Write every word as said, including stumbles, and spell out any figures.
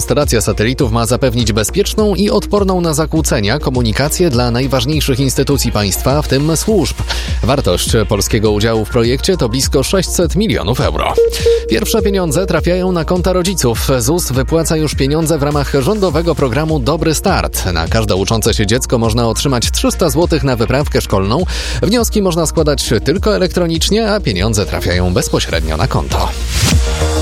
konstelacja satelitów ma zapewnić bezpieczną i odporną na zakłócenia komunikację dla najważniejszych instytucji państwa, w tym służb. Wartość polskiego udziału w projekcie to blisko sześćset milionów euro. Pierwsze pieniądze trafiają na konta rodziców. ZUS wypłaca już pieniądze w ramach rządowego programu Dobry Start. Na każde uczące się dziecko można otrzymać trzysta złotych na wyprawkę szkolną. Wnioski można składać tylko elektronicznie, a pieniądze trafiają bezpośrednio na konto.